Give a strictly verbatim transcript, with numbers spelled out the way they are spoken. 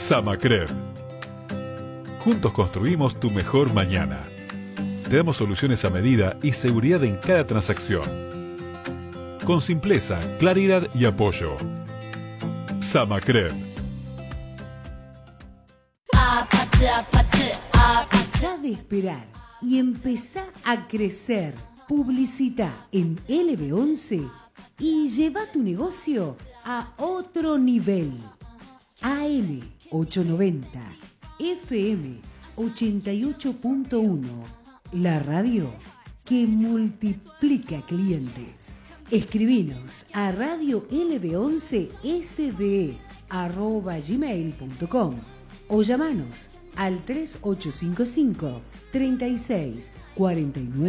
Samacred. Juntos construimos tu mejor mañana. Te damos soluciones a medida y seguridad en cada transacción. Con simpleza, claridad y apoyo. Samacred. Deja de esperar y empezá a crecer. Publicita en L B once y lleva tu negocio a otro nivel. A M ochocientos noventa, F M ochenta y ocho punto uno, la radio que multiplica clientes. Escribinos a radio L B once S D arroba gmail punto com o llamanos al tres ocho cinco cinco, treinta y seis, cuarenta y nueve.